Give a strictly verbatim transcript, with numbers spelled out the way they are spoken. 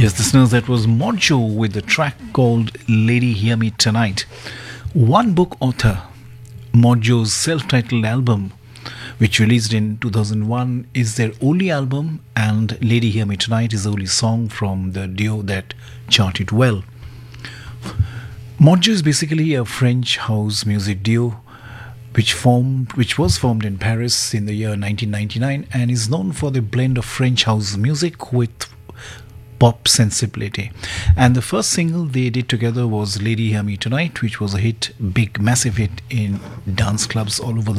Yes, listeners, that was Mojo with the track called Lady Hear Me Tonight. One Book Author, Mojo's self-titled album, which released in two thousand one, is their only album, and Lady Hear Me Tonight is the only song from the duo that charted well. Mojo is basically a French house music duo which formed which was formed in Paris in the year nineteen ninety-nine and is known for the blend of French house music with pop sensibility. And the first single they did together was Lady Hear Me Tonight, which was a hit, big massive hit in dance clubs all over the